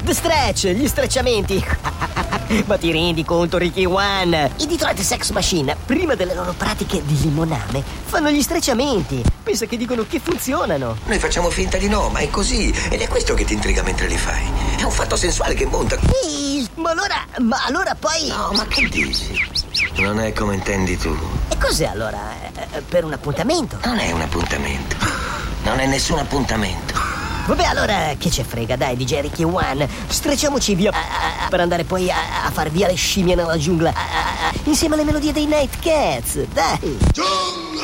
The Stretch, gli strecciamenti. Ma ti rendi conto, Ricky One? I Detroit Sex Machine, prima delle loro pratiche di limoname, fanno gli strecciamenti. Pensa che dicono che funzionano. Noi facciamo finta di no, ma è così. Ed è questo che ti intriga mentre li fai. È un fatto sensuale che monta. Ehi, ma allora poi... No, ma che dici? Non è come intendi tu. E cos'è allora? Per un appuntamento? Non è un appuntamento. Non è nessun appuntamento. Vabbè, allora che ce frega, dai, DJ Ricky One. Strecciamoci via per andare poi a far via le scimmie nella giungla insieme alle melodie dei Night Cats, dai.